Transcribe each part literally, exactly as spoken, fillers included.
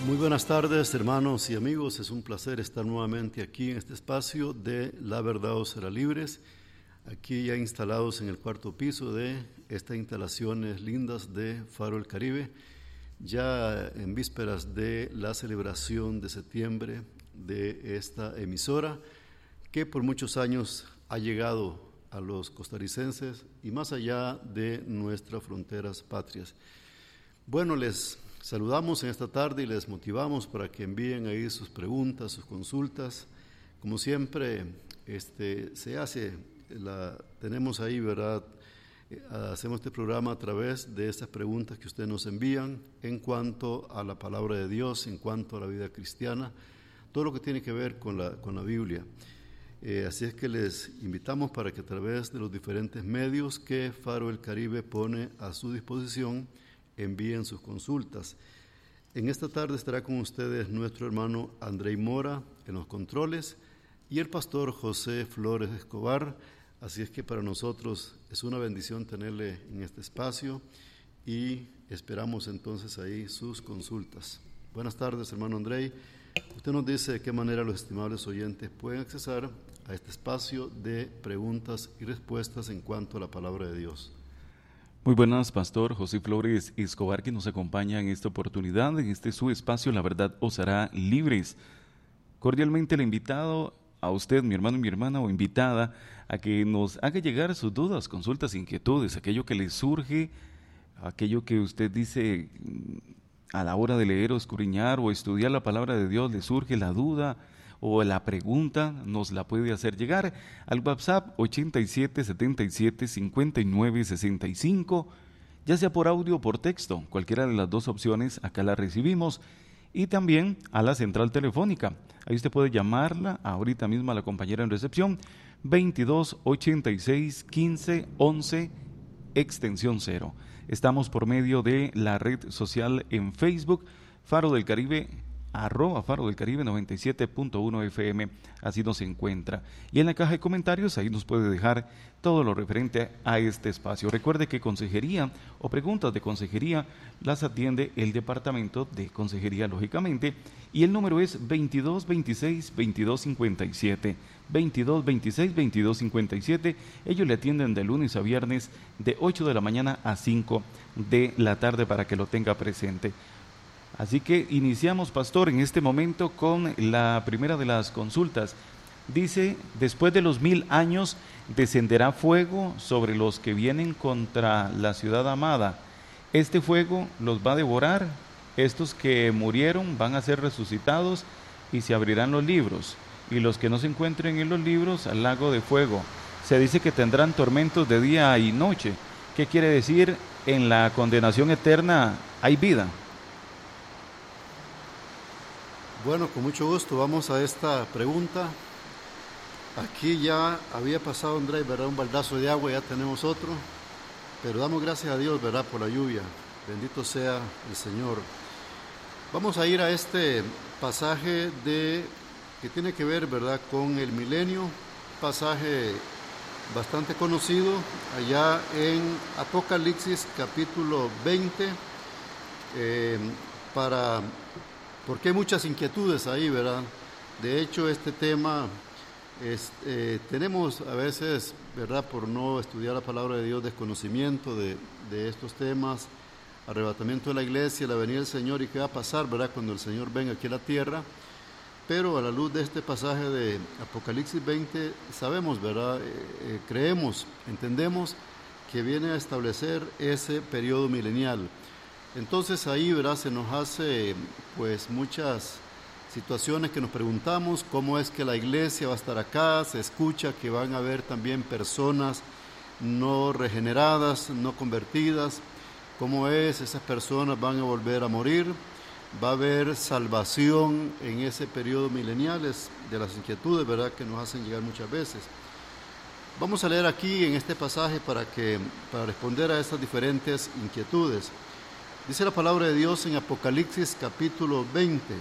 Muy buenas tardes, hermanos y amigos. Es un placer estar nuevamente aquí en este espacio de La Verdad os hará libres, aquí ya instalados en el cuarto piso de estas instalaciones lindas de Faro del Caribe, ya en vísperas de la celebración de septiembre de esta emisora que por muchos años ha llegado a los costarricenses y más allá de nuestras fronteras patrias. Bueno, les saludamos en esta tarde y les motivamos para que envíen ahí sus preguntas, sus consultas. Como siempre, este, se hace, la, tenemos ahí, ¿verdad? Hacemos este programa a través de estas preguntas que ustedes nos envían en cuanto a la palabra de Dios, en cuanto a la vida cristiana, todo lo que tiene que ver con la, con la Biblia. Eh, así es que les invitamos para que a través de los diferentes medios que Faro del Caribe pone a su disposición, envíen sus consultas. En esta tarde estará con ustedes nuestro hermano Andrei Mora en los controles y el pastor José Flores Escobar. Así es que para nosotros es una bendición tenerle en este espacio y esperamos entonces ahí sus consultas. Buenas tardes, hermano Andrei. Usted nos dice de qué manera los estimables oyentes pueden accesar a este espacio de preguntas y respuestas en cuanto a la palabra de Dios. Muy buenas, pastor José Flores Escobar, que nos acompaña en esta oportunidad, en este su espacio, La Verdad os hará libres. Cordialmente le he invitado a usted, mi hermano y mi hermana, o invitada, a que nos haga llegar sus dudas, consultas, inquietudes, aquello que le surge, aquello que usted dice a la hora de leer o escudriñar o estudiar la palabra de Dios, le surge la duda o la pregunta, nos la puede hacer llegar al WhatsApp ochenta y siete, setenta y siete, cincuenta y nueve, sesenta y cinco, ya sea por audio o por texto, cualquiera de las dos opciones, acá la recibimos, y también a la central telefónica. Ahí usted puede llamarla ahorita mismo a la compañera en recepción, veintidós, ochenta y seis, quince, once, extensión cero. Estamos por medio de la red social en Facebook, Faro del Caribe, arroba Faro del Caribe noventa y siete punto uno F M, así nos encuentra. Y en la caja de comentarios, ahí nos puede dejar todo lo referente a este espacio. Recuerde que consejería o preguntas de consejería las atiende el departamento de consejería, lógicamente, y el número es veintidós, veintiséis, veintidós, cincuenta y siete, veintidós, veintiséis, veintidós, cincuenta y siete. Ellos le atienden de lunes a viernes de ocho de la mañana a cinco de la tarde para que lo tenga presente. Así que iniciamos, pastor, en este momento con la primera de las consultas. Dice, después de los mil años descenderá fuego sobre los que vienen contra la ciudad amada. Este fuego los va a devorar, estos que murieron van a ser resucitados y se abrirán los libros. Y los que no se encuentren en los libros, al lago de fuego. Se dice que tendrán tormentos de día y noche. ¿Qué quiere decir? En la condenación eterna hay vida. Bueno, con mucho gusto vamos a esta pregunta. Aquí ya había pasado, Andrés, ¿verdad? Un baldazo de agua, ya tenemos otro, pero damos gracias a Dios, ¿verdad? Por la lluvia. Bendito sea el Señor. Vamos a ir a este pasaje de que tiene que ver, ¿verdad? Con el milenio, pasaje bastante conocido allá en Apocalipsis capítulo veinte, eh, para... porque hay muchas inquietudes ahí, ¿verdad? De hecho, este tema, es, eh, tenemos a veces, ¿verdad? Por no estudiar la palabra de Dios, desconocimiento de, de estos temas, arrebatamiento de la iglesia, la venida del Señor y qué va a pasar, ¿verdad? Cuando el Señor venga aquí a la tierra. Pero a la luz de este pasaje de Apocalipsis veinte, sabemos, ¿verdad? Eh, eh, creemos, entendemos que viene a establecer ese periodo milenial. Entonces ahí, ¿verdad? Se nos hace pues muchas situaciones que nos preguntamos cómo es que la iglesia va a estar acá. Se escucha que van a haber también personas no regeneradas, no convertidas. ¿Cómo es? Esas personas van a volver a morir. Va a haber salvación en ese periodo milenial, es de las inquietudes, ¿verdad?, que nos hacen llegar muchas veces. Vamos a leer aquí en este pasaje para, que, para responder a estas diferentes inquietudes. Dice la palabra de Dios en Apocalipsis capítulo veinte.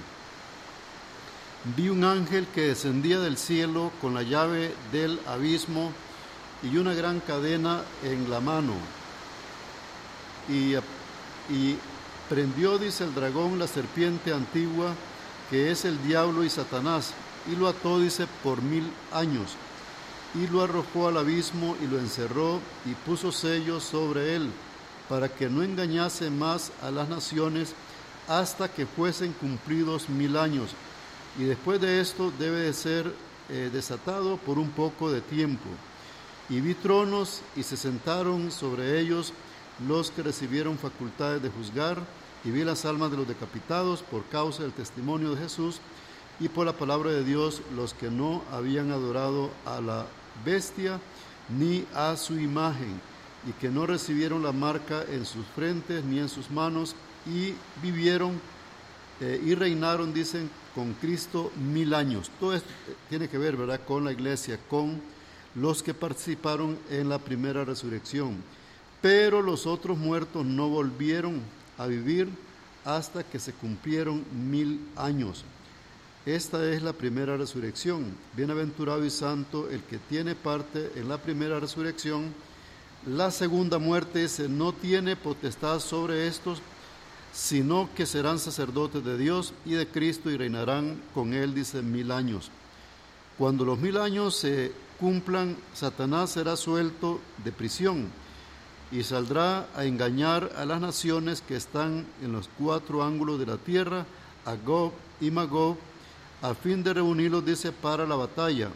Vi un ángel que descendía del cielo con la llave del abismo y una gran cadena en la mano. Y, y prendió, dice, el dragón, la serpiente antigua, que es el diablo y Satanás, y lo ató, dice, por mil años, y lo arrojó al abismo y lo encerró y puso sellos sobre él, para que no engañase más a las naciones hasta que fuesen cumplidos mil años. Y después de esto debe de ser eh, desatado por un poco de tiempo. Y vi tronos y se sentaron sobre ellos los que recibieron facultades de juzgar, y vi las almas de los decapitados por causa del testimonio de Jesús y por la palabra de Dios, los que no habían adorado a la bestia ni a su imagen, y que no recibieron la marca en sus frentes ni en sus manos, y vivieron eh, y reinaron, dicen, con Cristo mil años. Todo esto tiene que ver, ¿verdad?, con la iglesia, con los que participaron en la primera resurrección. Pero los otros muertos no volvieron a vivir hasta que se cumplieron mil años. Esta es la primera resurrección. Bienaventurado y santo el que tiene parte en la primera resurrección. La segunda muerte, dice, no tiene potestad sobre estos, sino que serán sacerdotes de Dios y de Cristo y reinarán con él, dice, mil años. Cuando los mil años se cumplan, Satanás será suelto de prisión y saldrá a engañar a las naciones que están en los cuatro ángulos de la tierra, a Gog y Magog, a fin de reunirlos, dice, para la batalla,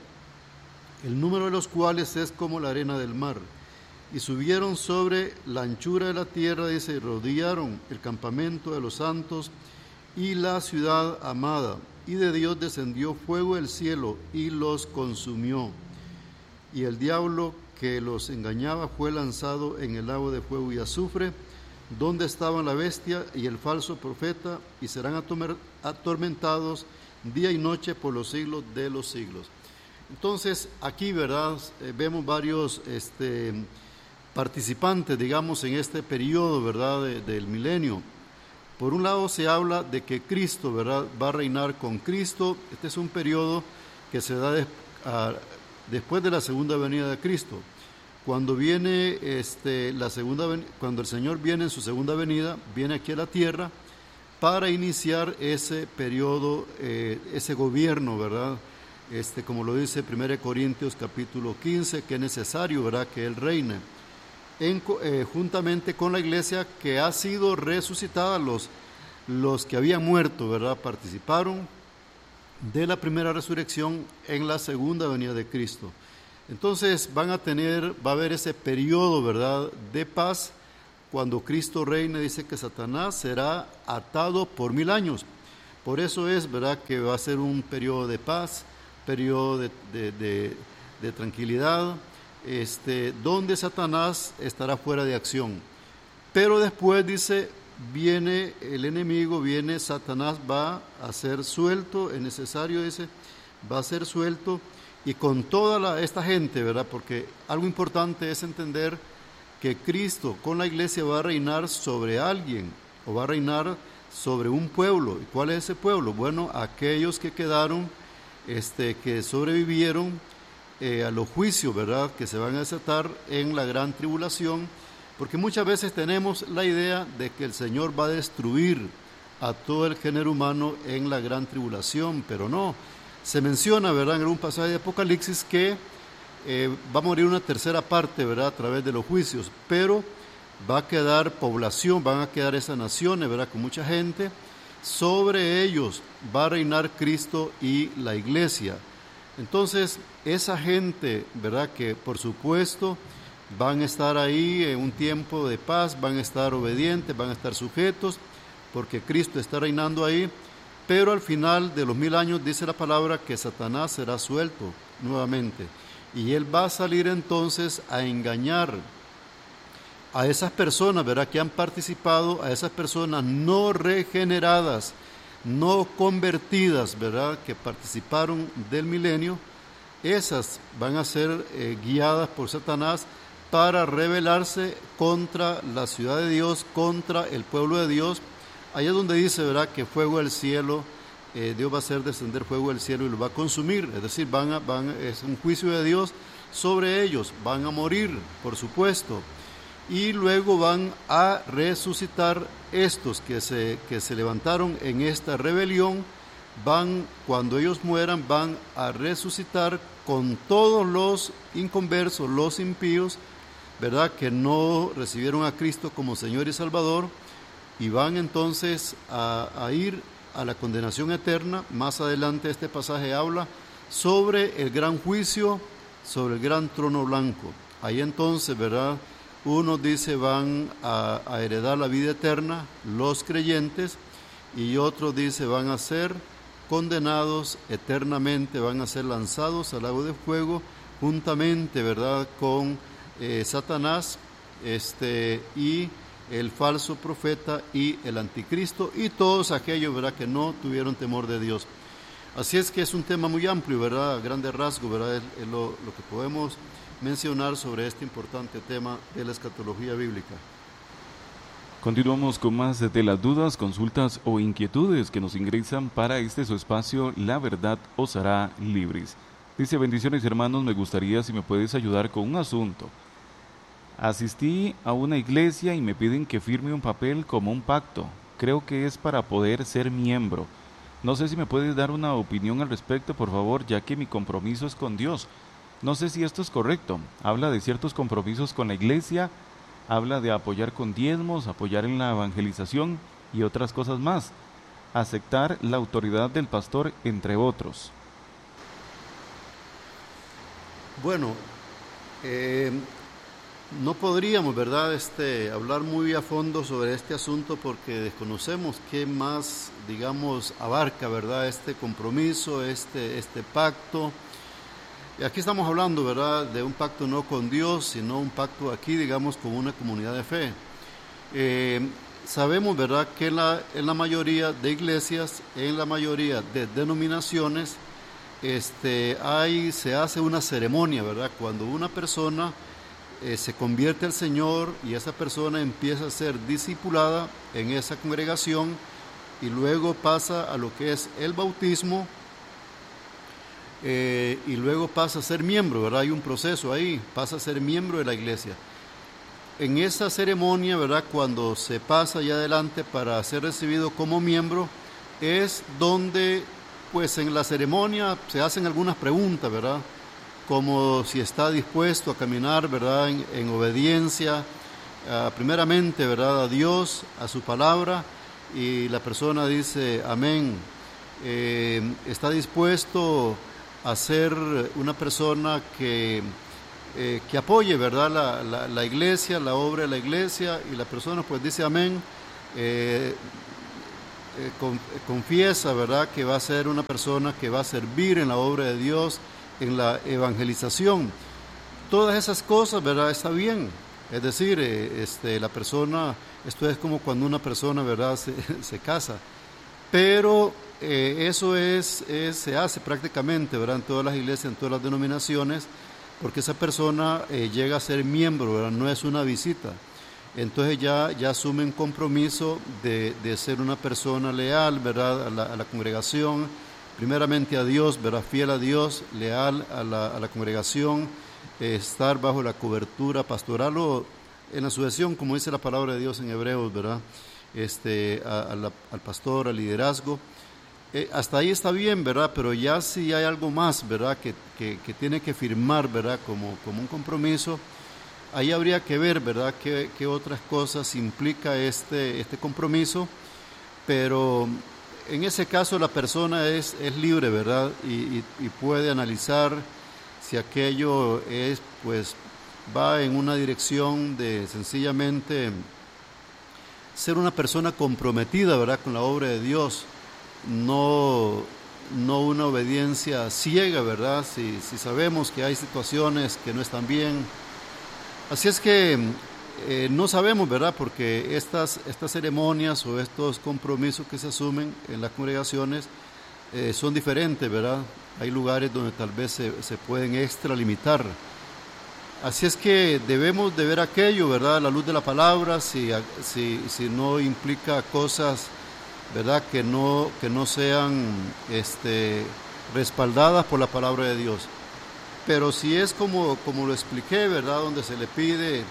el número de los cuales es como la arena del mar. Y subieron sobre la anchura de la tierra, dice, y rodearon el campamento de los santos y la ciudad amada. Y de Dios descendió fuego del cielo y los consumió. Y el diablo que los engañaba fue lanzado en el lago de fuego y azufre, donde estaban la bestia y el falso profeta, y serán atormentados día y noche por los siglos de los siglos. Entonces, aquí, ¿verdad?, eh, vemos varios este, participantes, digamos, en este periodo, ¿verdad?, de, del milenio. Por un lado se habla de que Cristo, ¿verdad?, va a reinar con Cristo. Este es un periodo que se da de, a, después de la segunda venida de Cristo. Cuando viene este, la segunda, cuando el Señor viene en su segunda venida, viene aquí a la tierra para iniciar ese periodo, eh, ese gobierno, ¿verdad? Este, como lo dice primera Corintios capítulo quince, que es necesario, ¿verdad?, que Él reine, en, eh, juntamente con la iglesia que ha sido resucitada. Los, los que habían muerto, ¿verdad?, participaron de la primera resurrección en la segunda venida de Cristo. Entonces van a tener, va a haber ese periodo, ¿verdad?, de paz. Cuando Cristo reine, dice que Satanás será atado por mil años. Por eso es, ¿verdad?, que va a ser un periodo de paz, periodo de, de, de, de tranquilidad, este, donde Satanás estará fuera de acción. Pero después, dice, viene el enemigo, viene Satanás, va a ser suelto, es necesario, dice, va a ser suelto, y con toda la, esta gente, ¿verdad?, porque algo importante es entender que Cristo con la iglesia va a reinar sobre alguien, o va a reinar sobre un pueblo. ¿Y cuál es ese pueblo? Bueno, aquellos que quedaron, este, que sobrevivieron eh, a los juicios, ¿verdad?, que se van a desatar en la gran tribulación, porque muchas veces tenemos la idea de que el Señor va a destruir a todo el género humano en la gran tribulación, pero no. Se menciona, ¿verdad?, en un pasaje de Apocalipsis que eh, va a morir una tercera parte, ¿verdad?, a través de los juicios, pero va a quedar población, van a quedar esas naciones, ¿verdad?, con mucha gente. Sobre ellos va a reinar Cristo y la iglesia. Entonces, esa gente, ¿verdad?, que por supuesto van a estar ahí en un tiempo de paz, van a estar obedientes, van a estar sujetos, porque Cristo está reinando ahí. Pero al final de los mil años dice la palabra que Satanás será suelto nuevamente. Y él va a salir entonces a engañar a esas personas, ¿verdad?, que han participado, a esas personas no regeneradas, no convertidas, ¿verdad?, que participaron del milenio. Esas van a ser eh, guiadas por Satanás para rebelarse contra la ciudad de Dios, contra el pueblo de Dios. Allá es donde dice, ¿verdad?, que fuego del cielo, eh, Dios va a hacer descender fuego del cielo y lo va a consumir. Es decir, van a, van, es un juicio de Dios sobre ellos, van a morir, por supuesto. y luego van a resucitar estos que se, que se levantaron en esta rebelión, van, cuando ellos mueran, van a resucitar con todos los inconversos, los impíos, ¿verdad?, que no recibieron a Cristo como Señor y Salvador, y van entonces a, a ir a la condenación eterna. Más adelante este pasaje habla sobre el gran juicio, sobre el gran trono blanco. Ahí entonces, ¿verdad?, unos dice van a, a heredar la vida eterna, los creyentes, y otros dice van a ser condenados eternamente, van a ser lanzados al lago de fuego, juntamente, ¿verdad?, con eh, Satanás este, y el falso profeta y el anticristo, y todos aquellos, ¿verdad?, que no tuvieron temor de Dios. Así es que es un tema muy amplio, ¿verdad?, a grandes rasgos, ¿verdad?, es, es lo, lo que podemos mencionar sobre este importante tema de la escatología bíblica. Continuamos con más de las dudas, consultas o inquietudes que nos ingresan para este su espacio, La Verdad os hará libres. Dice: bendiciones hermanos, me gustaría si me puedes ayudar con un asunto. Asistí a una iglesia y me piden que firme un papel como un pacto. Creo que es para poder ser miembro. No sé si me puedes dar una opinión al respecto, por favor, ya que mi compromiso es con Dios. No sé si esto es correcto. Habla de ciertos compromisos con la iglesia, habla de apoyar con diezmos, apoyar en la evangelización y otras cosas más. Aceptar la autoridad del pastor, entre otros. Bueno, eh, no podríamos, ¿verdad?, este, hablar muy a fondo sobre este asunto porque desconocemos qué más, digamos, abarca, ¿verdad?, este compromiso, este, este pacto. Y aquí estamos hablando, ¿verdad?, de un pacto no con Dios, sino un pacto aquí, digamos, con una comunidad de fe. Eh, sabemos, ¿verdad?, que en la, en la mayoría de iglesias, en la mayoría de denominaciones, este, hay, se hace una ceremonia, ¿verdad?, cuando una persona eh, se convierte al Señor y esa persona empieza a ser discipulada en esa congregación y luego pasa a lo que es el bautismo. Eh, y luego pasa a ser miembro, ¿verdad? Hay un proceso ahí, pasa a ser miembro de la iglesia. En esa ceremonia, ¿verdad?, cuando se pasa ya adelante para ser recibido como miembro, es donde, pues en la ceremonia se hacen algunas preguntas, ¿verdad?, como si está dispuesto a caminar, ¿verdad?, en, en obediencia, uh, primeramente, ¿verdad?, a Dios, a su palabra, y la persona dice, amén, eh, está dispuesto a ser una persona que, eh, que apoye, ¿verdad?, la, la, la iglesia, la obra de la iglesia, y la persona pues dice amén, eh, eh, con, confiesa, ¿verdad?, que va a ser una persona que va a servir en la obra de Dios, en la evangelización. Todas esas cosas, ¿verdad?, está bien. Es decir, eh, este, la persona, esto es como cuando una persona, ¿verdad?, se, se casa, pero Eh, eso es, es, se hace prácticamente, ¿verdad?, en todas las iglesias, en todas las denominaciones, porque esa persona eh, llega a ser miembro, ¿verdad?, no es una visita. Entonces ya, ya asume un compromiso de, de ser una persona leal, ¿verdad?, a la, a la congregación, primeramente a Dios, ¿verdad?, fiel a Dios, leal a la, a la congregación, eh, estar bajo la cobertura pastoral o en la sucesión, como dice la palabra de Dios en Hebreos, ¿verdad?, este, a, a la, al pastor, al liderazgo. Eh, hasta ahí está bien, ¿verdad? Pero ya si hay algo más, ¿verdad?, que, que, que tiene que firmar, ¿verdad?, como, como un compromiso, ahí habría que ver, ¿verdad?, qué, qué otras cosas implica este, este compromiso, pero en ese caso la persona es, es libre, ¿verdad?, y, y, y puede analizar si aquello es, pues, va en una dirección de sencillamente ser una persona comprometida, ¿verdad?, con la obra de Dios. No, no una obediencia ciega, ¿verdad?, si, si sabemos que hay situaciones que no están bien. Así es que eh, no sabemos, ¿verdad?, porque estas, estas ceremonias o estos compromisos que se asumen en las congregaciones eh, son diferentes, ¿verdad? Hay lugares donde tal vez se, se pueden extralimitar. Así es que debemos de ver aquello, ¿verdad?, a la luz de la palabra, si, si, si no implica cosas, ¿verdad?, que no, que no sean este, respaldadas por la palabra de Dios. Pero si es como, como lo expliqué, ¿verdad?, donde se le pide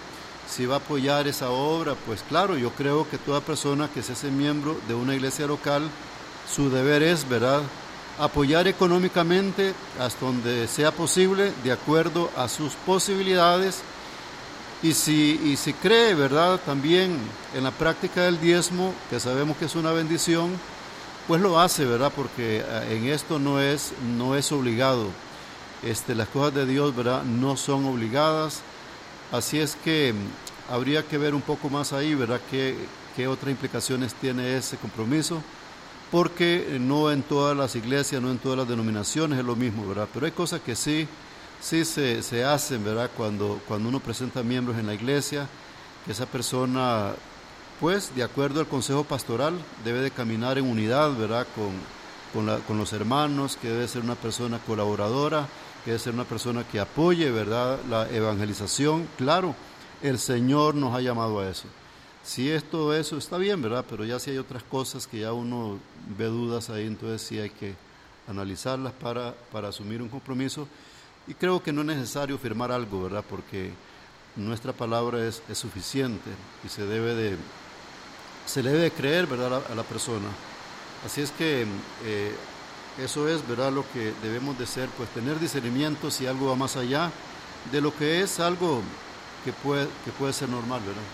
si va a apoyar esa obra, pues claro, yo creo que toda persona que se hace miembro de una iglesia local, su deber es, ¿verdad?, apoyar económicamente hasta donde sea posible, de acuerdo a sus posibilidades, y si, y si cree, ¿verdad?, también en la práctica del diezmo, que sabemos que es una bendición, pues lo hace, ¿verdad?, porque en esto no es, no es obligado. Este, las cosas de Dios, ¿verdad?, no son obligadas, así es que habría que ver un poco más ahí, ¿verdad?, qué, qué otras implicaciones tiene ese compromiso, porque no en todas las iglesias, no en todas las denominaciones es lo mismo, ¿verdad?, pero hay cosas que sí, sí se, se hacen, ¿verdad?, cuando, cuando uno presenta miembros en la iglesia, que esa persona, pues, de acuerdo al consejo pastoral, debe de caminar en unidad, ¿verdad?, con, con, la, con los hermanos, que debe ser una persona colaboradora, que debe ser una persona que apoye, ¿verdad?, la evangelización. Claro, el Señor nos ha llamado a eso. Si es todo eso, está bien, ¿verdad?, pero ya si hay otras cosas que ya uno ve dudas ahí, entonces sí hay que analizarlas para, para asumir un compromiso. Y creo que no es necesario firmar algo, ¿verdad?, porque nuestra palabra es, es suficiente y se debe de, se le debe de creer, ¿verdad?, a la, a la persona. Así es que eh, eso es, ¿verdad?, lo que debemos de ser, pues tener discernimiento si algo va más allá de lo que es algo que puede, que puede ser normal, ¿verdad?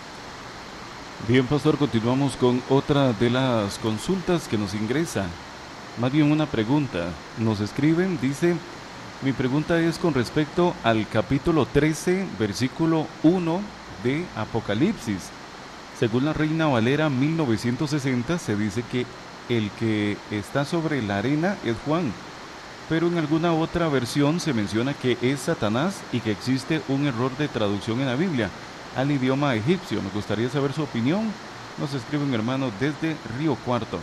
Bien, pastor, continuamos con otra de las consultas que nos ingresa. Más bien una pregunta. Nos escriben, dice, mi pregunta es con respecto al capítulo trece, versículo uno de Apocalipsis. Según la Reina Valera mil novecientos sesenta, se dice que el que está sobre la arena es Juan, pero en alguna otra versión se menciona que es Satanás y que existe un error de traducción en la Biblia al idioma egipcio. Me gustaría saber su opinión. Nos escribe un hermano desde Río Cuarto.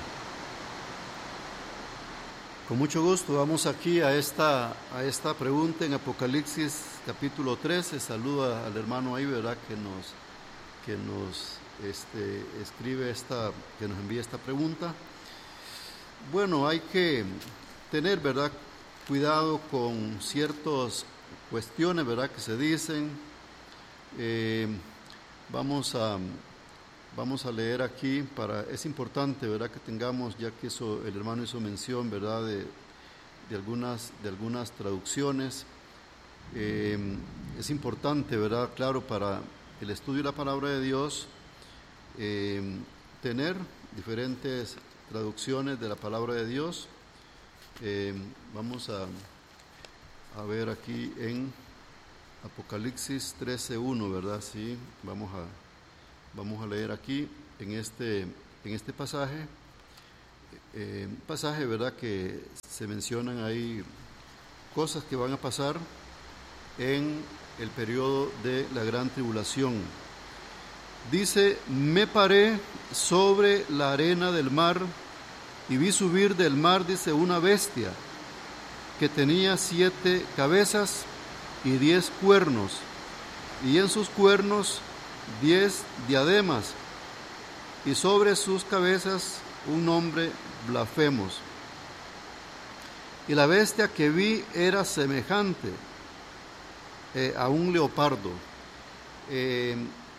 Con mucho gusto, vamos aquí a esta, a esta pregunta en Apocalipsis capítulo trece. Saluda al hermano ahí, ¿verdad?, que nos, que nos este, escribe esta, que nos envía esta pregunta. Bueno, hay que tener, ¿verdad?, cuidado con ciertas cuestiones, ¿verdad?, que se dicen. Eh, vamos a vamos a leer aquí, para es importante, ¿verdad?, que tengamos, ya que eso, el hermano hizo mención, ¿verdad?, de, de algunas de algunas traducciones. Eh, es importante, ¿verdad?, claro, para el estudio de la palabra de Dios, eh, tener diferentes traducciones de la palabra de Dios. Eh, vamos a, a ver aquí en Apocalipsis trece uno, ¿verdad? Sí, vamos a, vamos a leer aquí en este, en este pasaje, eh, pasaje, ¿verdad?, que se mencionan ahí cosas que van a pasar en el periodo de la gran tribulación. Dice, me paré sobre la arena del mar y vi subir del mar, dice, una bestia que tenía siete cabezas y diez cuernos, y en sus cuernos diez diademas, y sobre sus cabezas un nombre blasfemos. Y la bestia que vi era semejante eh, a un leopardo. Eh,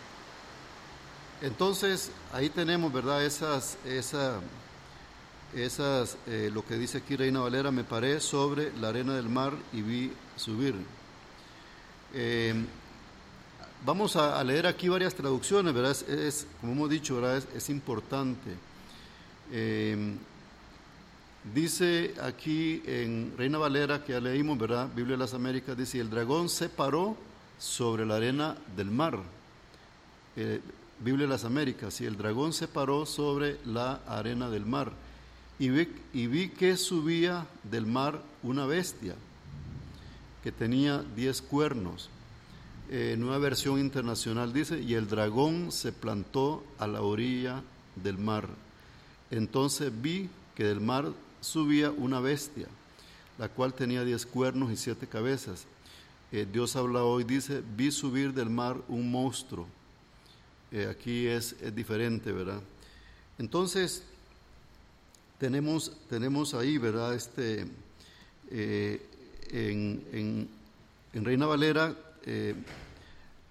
entonces, ahí tenemos, ¿verdad?, esas, esa, esas eh, lo que dice aquí Reina Valera, me paré sobre la arena del mar y vi subir. Eh, vamos a, a leer aquí varias traducciones, ¿verdad? Es, es como hemos dicho, ¿verdad?, es, es importante. Eh, dice aquí en Reina Valera, que ya leímos, ¿verdad?, Biblia de las Américas, dice, el dragón se paró sobre la arena del mar. Eh, Biblia de las Américas, y el dragón se paró sobre la arena del mar, y vi, y vi que subía del mar una bestia que tenía diez cuernos. Eh, nueva versión internacional dice, y el dragón se plantó a la orilla del mar. Entonces vi que del mar subía una bestia, la cual tenía diez cuernos y siete cabezas. Eh, Dios habla hoy, dice, vi subir del mar un monstruo. Eh, aquí es, es diferente, ¿verdad? Entonces, tenemos, tenemos ahí, ¿verdad? Este, eh, en, en, en Reina Valera, eh,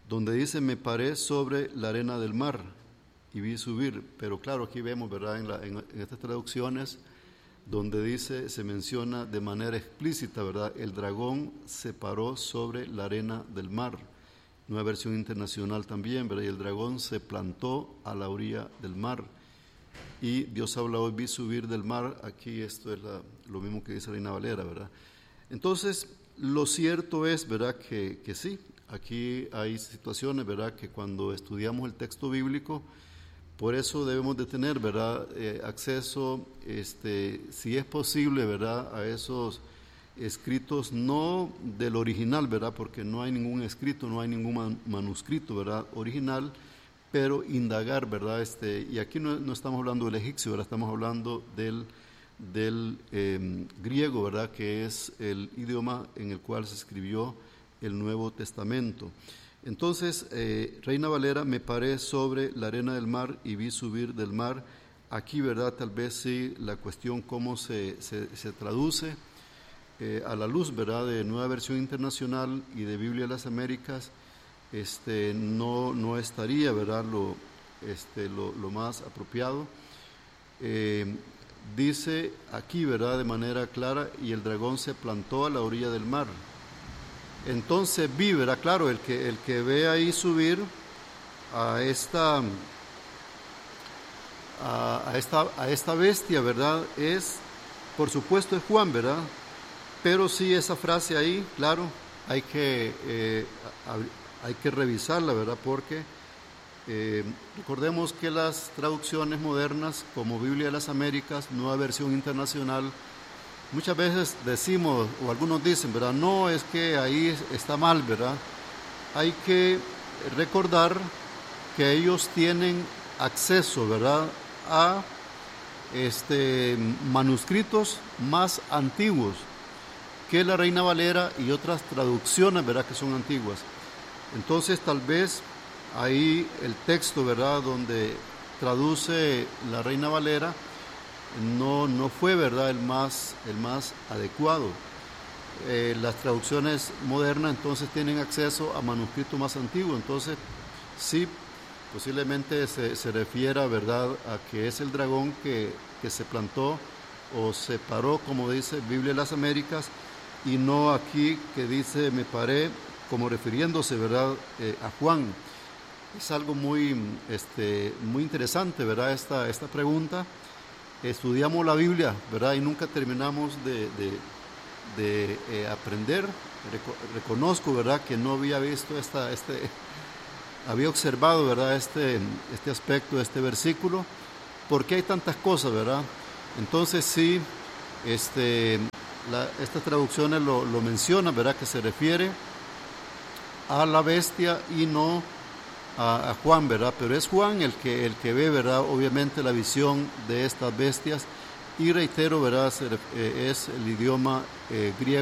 donde dice, me paré sobre la arena del mar y vi subir, pero claro, aquí vemos, ¿verdad?, en, la, en, en estas traducciones, donde dice, se menciona de manera explícita, ¿verdad?, el dragón se paró sobre la arena del mar, nueva versión internacional también, ¿verdad?, y el dragón se plantó a la orilla del mar, y Dios habla hoy, vi subir del mar, aquí esto es la, lo mismo que dice Reina Valera, ¿verdad? Entonces, lo cierto es, ¿verdad?, que, que sí, aquí hay situaciones, ¿verdad?, que cuando estudiamos el texto bíblico, por eso debemos de tener, ¿verdad?, eh, acceso, este, si es posible, ¿verdad?, a esos escritos, no del original, ¿verdad?, porque no hay ningún escrito, no hay ningún man, manuscrito, ¿verdad?, original, pero indagar, ¿verdad?, este, y aquí no, no estamos hablando del egipcio, ¿verdad?, estamos hablando del, del eh, griego, ¿verdad?, que es el idioma en el cual se escribió el Nuevo Testamento. Entonces, eh, Reina Valera, me paré sobre la arena del mar y vi subir del mar. Aquí, ¿verdad?, tal vez sí la cuestión cómo se, se, se traduce eh, a la luz, ¿verdad?, de Nueva Versión Internacional y de Biblia de las Américas, este, no, no estaría, ¿verdad?, lo, este, lo, lo más apropiado. Eh, dice aquí, ¿verdad?, de manera clara, y el dragón se plantó a la orilla del mar. Entonces vi, ¿verdad?, claro, el que, el que ve ahí subir a esta, a, a, esta, a esta bestia, ¿verdad?, es, por supuesto, es Juan, ¿verdad? Pero sí, esa frase ahí, claro, hay que, eh, hay que revisarla, ¿verdad?, porque eh, recordemos que las traducciones modernas, como Biblia de las Américas, Nueva Versión Internacional, muchas veces decimos, o algunos dicen, ¿verdad?, no, es que ahí está mal, ¿verdad? Hay que recordar que ellos tienen acceso, ¿verdad?, a este, manuscritos más antiguos que la Reina Valera y otras traducciones, ¿verdad?, que son antiguas. Entonces, tal vez ahí el texto, ¿verdad?, donde traduce la Reina Valera, No, no fue, ¿verdad?, el más, el más adecuado. Eh, las traducciones modernas entonces tienen acceso a manuscritos más antiguos, entonces sí, posiblemente se, se refiera, ¿verdad?, a que es el dragón que, que se plantó o se paró, como dice Biblia de las Américas, y no aquí que dice me paré, como refiriéndose, ¿verdad?, eh, a Juan. Es algo muy, este, muy interesante, ¿verdad?, esta, esta pregunta. Estudiamos la Biblia, ¿verdad?, y nunca terminamos de, de, de eh, aprender. Reco reconozco, ¿verdad?, que no había visto esta, este, había observado, ¿verdad?, este, este aspecto, este versículo, porque hay tantas cosas, ¿verdad? Entonces sí, este, la, estas traducciones lo, lo mencionan, ¿verdad?, que se refiere a la bestia y no A, a Juan, ¿verdad? Pero es Juan el que, el que ve, ¿verdad?, obviamente la visión de estas bestias, y reitero, ¿verdad?, es el idioma eh, griego.